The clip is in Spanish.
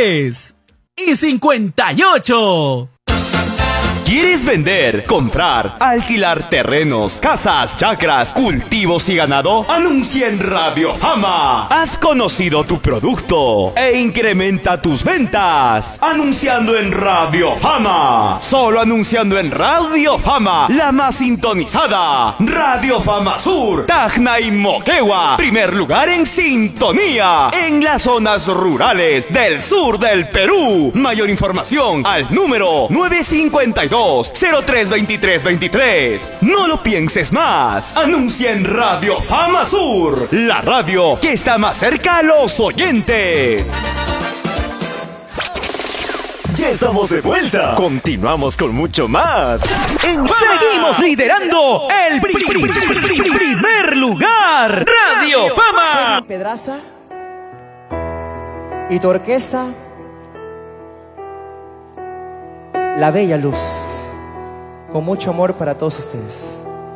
3:58. ¿Quieres vender, comprar, alquilar terrenos, casas, chacras, cultivos y ganado? Anuncia en Radio Fama. Has conocido tu producto e incrementa tus ventas. Anunciando en Radio Fama. Solo anunciando en Radio Fama, la más sintonizada. Radio Fama Sur, Tacna y Moquegua. Primer lugar en sintonía en las zonas rurales del sur del Perú. Mayor información al número 952-032323. No lo pienses más. Anuncia en Radio Fama Sur, la radio que está más cerca a los oyentes. Ya estamos de vuelta. Continuamos con mucho más. Seguimos liderando el primer lugar. Radio Fama. Pedraza y tu orquesta, La Bella Luz, con mucho amor para todos ustedes.